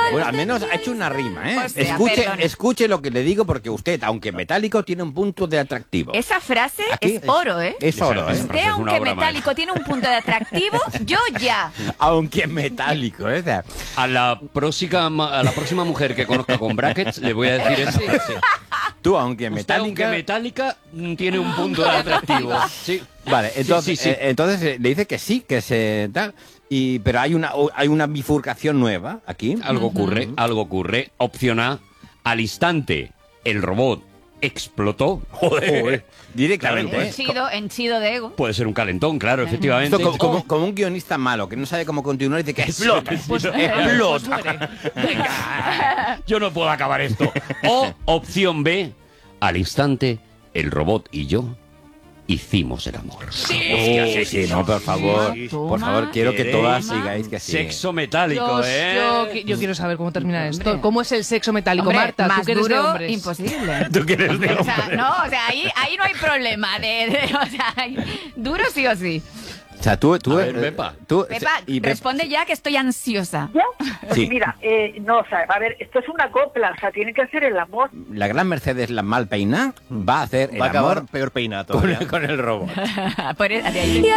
Bueno, al menos ha hecho una rima, ¿eh? O sea, Escuche lo que le digo, porque usted, aunque metálico, tiene un punto de atractivo. Esa frase Aquí es oro, ¿eh? Es oro, ¿eh? Usted, aunque metálico, tiene un punto de atractivo, yo ya. Aunque metálico, ¿eh? O sea, A la próxima mujer que conozca con brackets le voy a decir eso. Sí. tú, aunque Usted, metálica... aunque metálica, tiene un punto de atractivo. Sí. Vale, entonces, Sí. entonces le dice que sí, que se tal, pero hay una bifurcación nueva aquí. Algo ocurre. Opción A, al instante, el robot explotó. Joder. Directamente. Claro, Henchido de ego. Puede ser un calentón, claro, efectivamente. Esto como un guionista malo que no sabe cómo continuar y dice que explota. Explota. Venga, yo no puedo acabar esto. O opción B, al instante, el robot y yo hicimos el amor. Sí, no, por favor. Por favor, quiero que todas sigáis que sí. Sexo metálico, Yo quiero saber cómo termina esto. Hombre. ¿Cómo es el sexo metálico, Hombre, Marta? más Tú que eres de duro, hombres. imposible. Tú que eres de O sea, hombre. no, o sea, ahí no hay problema. O sea, duro sí o sí. O sea, tú... A ver, Pepa. Pepa, responde ya que estoy ansiosa. ¿Ya? Pues Sí. mira, no, o sea, a ver, esto es una copla, o sea, tiene que hacer el amor. La gran Mercedes, la mal peina, va a hacer el Va a acabar amor peor peinado con, todavía. con el robot. De ahí.